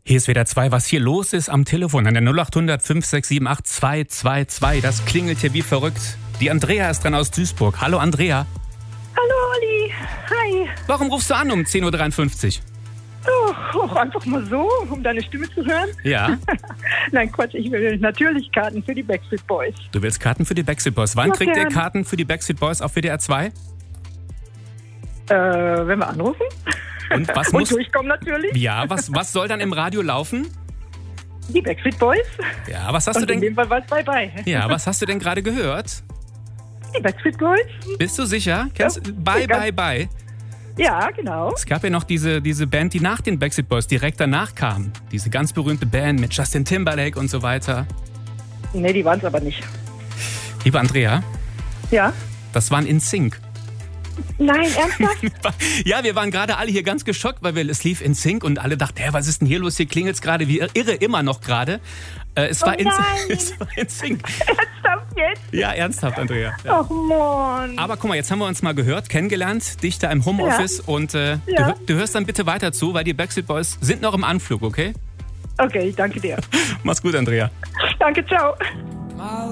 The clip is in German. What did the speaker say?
Hier ist WDR 2, was hier los ist am Telefon an der 0800 5678 222. Das klingelt hier wie verrückt. Die Andrea ist dran aus Duisburg. Hallo Andrea. Hallo Olli, hi. Warum rufst du an um 10.53 Oh, einfach mal so, um deine Stimme zu hören. Ja. Nein, Quatsch, ich will natürlich Karten für die Backstreet Boys. Du willst Karten für die Backstreet Boys. Wann Ja, kriegt ihr gern. Karten für die Backstreet Boys auf WDR 2? Wenn wir anrufen. Und was Und muss... durchkommen natürlich. Ja, was soll dann im Radio laufen? Die Backstreet Boys. Ja, was hast Und du in denn... dem Fall was bye. Ja, was hast du denn gerade gehört? Die Backstreet Boys. Bist du sicher? Kennst... Bye, sicher. bye, bye. Ja, genau. Es gab ja noch diese Band, die nach den Backstreet Boys direkt danach kam. Diese ganz berühmte Band mit Justin Timberlake und so weiter. Nee, die waren es aber nicht. Liebe Andrea, Ja? das waren NSYNC. Nein, ernsthaft? Ja, wir waren gerade alle hier ganz geschockt, weil es lief NSYNC und alle dachten, was ist denn hier los? Hier klingelt's gerade wie irre, immer noch gerade. Es war nein. NSYNC. Ernsthaft jetzt? Ja, ernsthaft, Andrea. Ja. Ach Mann. Aber guck mal, jetzt haben wir uns mal gehört, kennengelernt, dich da im Homeoffice und Ja. du hörst dann bitte weiter zu, weil die Backstreet Boys sind noch im Anflug, okay? Okay, danke dir. Mach's gut, Andrea. Danke, ciao.